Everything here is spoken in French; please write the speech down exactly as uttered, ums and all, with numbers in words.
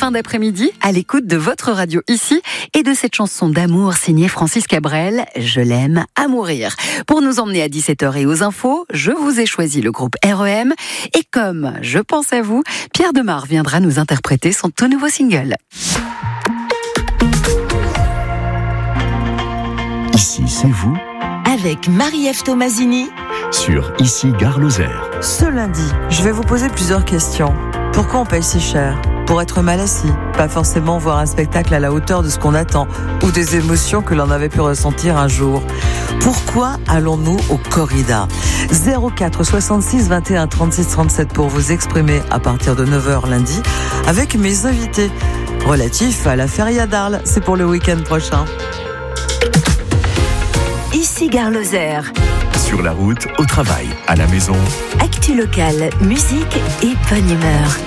fin d'après-midi à l'écoute de votre radio ici et de cette chanson d'amour signée Francis Cabrel, Je l'aime à mourir. Pour nous emmener à dix-sept heures et aux infos, je vous ai choisi le groupe R E M et comme je pense à vous, Pierre Demar viendra nous interpréter son tout nouveau single. Ici, c'est vous avec Marie-Ève Tomasini sur Ici Gare Lozère. Ce lundi, je vais vous poser plusieurs questions. Pourquoi on paye si cher ? Pour être mal assis, pas forcément voir un spectacle à la hauteur de ce qu'on attend ou des émotions que l'on avait pu ressentir un jour. Pourquoi allons-nous au corrida ? zéro quatre soixante-six vingt et un trente-six trente-sept pour vous exprimer à partir de neuf heures lundi avec mes invités relatifs à la Feria d'Arles. C'est pour le week-end prochain. Ici Gare Lozère. Sur la route, au travail, à la maison. Actu locale, musique et bonne humeur.